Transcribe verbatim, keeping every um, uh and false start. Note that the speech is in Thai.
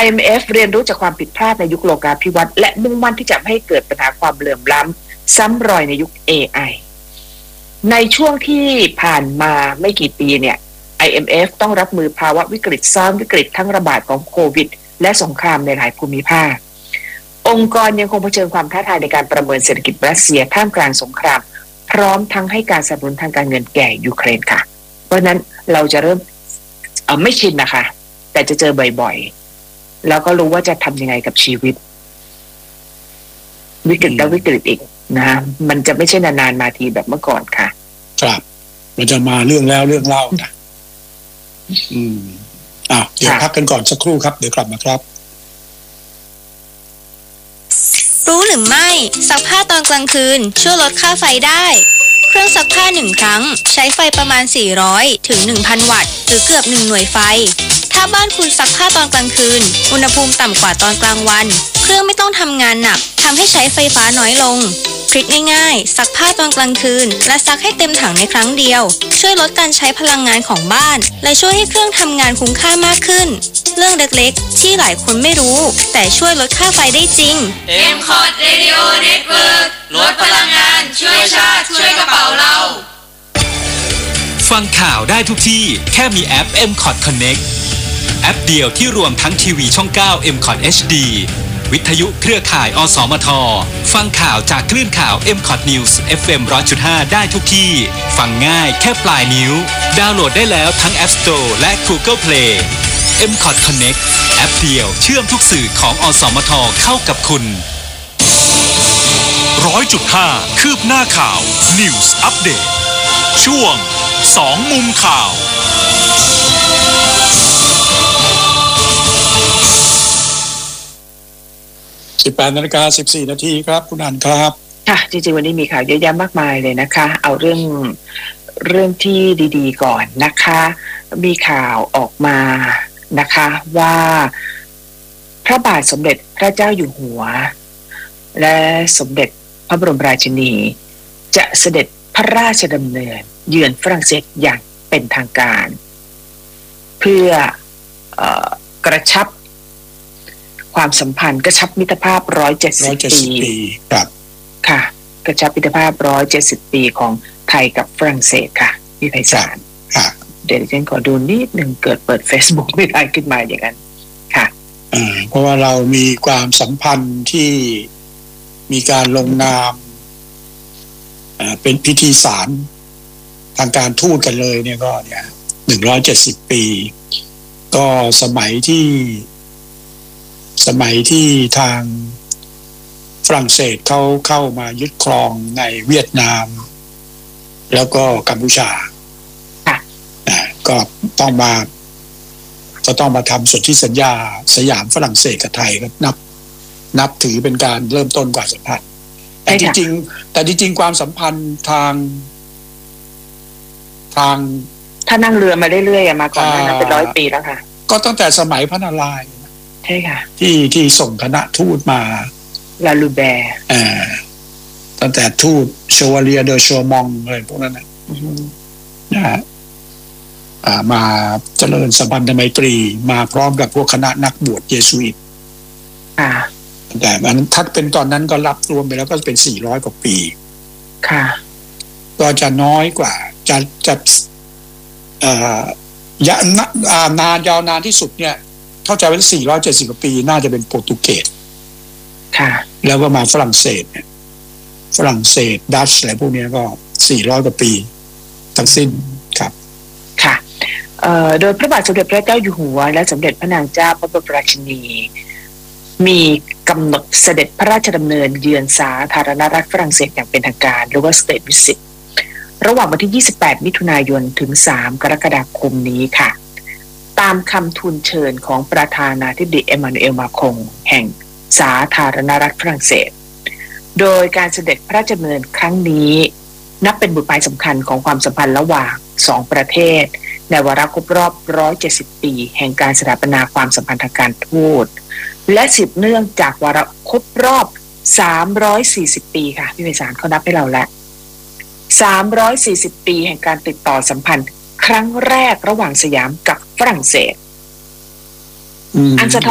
เอ็ม เอฟ เรียนรู้จากความผิดพลาดในยุคโลกาภิวัตน์และมุ่งมั่นที่จะไม่ให้เกิดปัญหาความเหลื่อมล้ำซ้ำรอยในยุค เอ ไอ ในช่วงที่ผ่านมาไม่กี่ปีเนี่ย ไอ เอ็ม เอฟ ต้องรับมือภาวะวิกฤตซ้อนวิกฤตทั้งระบาดของโควิดและสงครามในหลายภูมิภาคองค์กรยังคงเผชิญความท้าทายในการประเมินเศรษฐกิจรัสเซียท่ามกลางสงครามพร้อมทั้งให้การสนับสนุนทางการเงินแก่ยูเครนค่ะเพราะนั้นเราจะเริ่มเอ่อไม่ชินนะคะแต่จะเจอบ่อยๆแล้วก็รู้ว่าจะทำยังไงกับชีวิตวิกฤตแล้ววิกฤตอีกนะมันจะไม่ใช่นานๆมาทีแบบเมื่อก่อนค่ะครับมันจะมาเรื่องแล้วเรื่องเล่านะอืมอ่ะเดี๋ยวพักกันก่อนสักครู่ครับเดี๋ยวกลับมาครับรู้หรือไม่ซักผ้าตอนกลางคืนช่วยลดค่าไฟได้เครื่องซักผ้าหนึ่งครั้งใช้ไฟประมาณสี่ร้อยถึง หนึ่งพัน วัตต์หรือเกือบหนึ่งหน่วยไฟถ้าบ้านคุณซักผ้าตอนกลางคืนอุณหภูมิต่ำกว่าตอนกลางวันเครื่องไม่ต้องทำงานหนักทำให้ใช้ไฟฟ้าน้อยลงทริคง่ายๆซักผ้าตอนกลางคืนและซักให้เต็มถังในครั้งเดียวช่วยลดการใช้พลังงานของบ้านและช่วยให้เครื่องทำงานคุ้มค่ามากขึ้นเรื่องเล็กๆที่หลายคนไม่รู้แต่ช่วยลดค่าไฟได้จริงเอ็ม คอท Radio Network ลดพลังงานช่วยชาติช่วยกระเป๋าเราฟังข่าวได้ทุกที่แค่มีแอป เอ็ม คอท Connect แอปเดียวที่รวมทั้งทีวีช่อง เก้า เอ็ม คอท เอช ดี วิทยุเครือข่ายอสมทฟังข่าวจากคลื่นข่าว เอ็ม คอท News เอฟ เอ็ม หนึ่งร้อยจุดห้า ได้ทุกที่ฟังง่ายแค่ปลายนิ้วดาวน์โหลดได้แล้วทั้ง App Store และ Google Play เอ็ม คอท Connect แอปเดียวเชื่อมทุกสื่อของอสมทเข้ากับคุณ หนึ่งร้อยจุดห้า คืบหน้าข่าว News Update ช่วงสองมุมข่าวสิบแปดนาฬิกาสิบสี่นาทีครับคุณอันครับค่ะจริงๆวันนี้มีข่าวเยอะแยะมากมายเลยนะคะเอาเรื่องเรื่องที่ดีๆก่อนนะคะมีข่าวออกมานะคะว่าพระบาทสมเด็จพระเจ้าอยู่หัวและสมเด็จพระบรมราชินีจะเสด็จพระราชดำเนินเยือนฝรั่งเศสอย่างเป็นทางการเพื่อเอ่อกระชับความสัมพันธ์กระชับมิตรภาพหนึ่งร้อยเจ็ดสิบปีครับค่ะกระชับมิตรภาพหนึ่งร้อยเจ็ดสิบปีของไทยกับฝรั่งเศสค่ะพี่ไพศาลเดี๋ยวฉันขอดูนิดหนึ่งเกิดเปิด Facebook ไม่ได้ขึ้นมาอย่างนั้นค่ะเพราะว่าเรามีความสัมพันธ์ที่มีการลงนามเป็นพิธีสารทางการทูตกันเลยเนี่ยก็เนี่ยหนึ่งร้อยเจ็ดสิบปีก็สมัยที่สมัยที่ทางฝรั่งเศสเขาเข้ามายึดครองในเวียดนามแล้วก็กัมพูชาก็ต้องมาจะต้องมาทำสนธิสัญญาสยามฝรั่งเศสกับไทยก็นับนับถือเป็นการเริ่มต้นความสัมพันธ์แต่จริงๆแต่จริงๆความสัมพันธ์ทางทางถ้านั่งเรือมาเรื่อยๆมาก่อนหน้านั้นเป็นร้อยปีแล้วค่ะก็ตั้งแต่สมัยพระนารายณ์ใช่ค่ะที่ที่ส่งคณะทูตมาลาลูแบร์อ่าตั้งแต่ทูตโชวาเลียเดอโชมองอะไรพวกนั้นนะนะฮะอ่ามาเจริญสัมพันธไมตรีมาพร้อมกับพวกคณะนักบวชเยซูอิตอ่าแต่มันถ้าเป็นตอนนั้นก็รับรวมไปแล้วก็เป็นสี่ร้อยกว่าปีค่ะก็จะน้อยกว่าจะจะเอ่อยาวนานยาวนานที่สุดเนี่ยเข้าใจว่าสี่ร้อยเจ็ดสิบกว่าปีน่าจะเป็นโปรตุเกสค่ะแล้วก็มาฝรั่งเศสเนี่ยฝรั่งเศสดัตช์อะไรพวกนี้ก็สี่ร้อยกว่าปีทั้งสิ้นครับค่ะเอ่อโดยพระบาทสมเด็จพระเจ้าอยู่หัวและสมเด็จพระนางเจ้าพระบรมราชินีมีกำหนดเสด็จพระราชดำเนินเยือนสาธารณรัฐฝรั่งเศสอย่างเป็นทางการหรือว่า State Visit ระหว่างวันที่ยี่สิบแปดมิถุนายนถึงสามกรกฎาคมนี้ค่ะตามคำทูลเชิญของประธานาธิบดีเอมมานูเอลมาครงแห่งสาธารณรัฐฝรั่งเศสโดยการเสด็จพระราชดำเนินครั้งนี้นับเป็นบุตรหมายสำคัญของความสัมพันธ์ระหว่างสองประเทศในวาระครบรอบหนึ่งร้อยเจ็ดสิบปีแห่งการสถาปนาความสัมพันธ์ทางการทูตและสืบเนื่องจากวาระครบรอบสามร้อยสี่สิบปีค่ะพี่ไพศาลเขานับให้เราแล้วสามร้อยสี่สิบปีแห่งการติดต่อสัมพันธ์ครั้งแรกระหว่างสยามกับฝรั่งเศสอันสะท้อน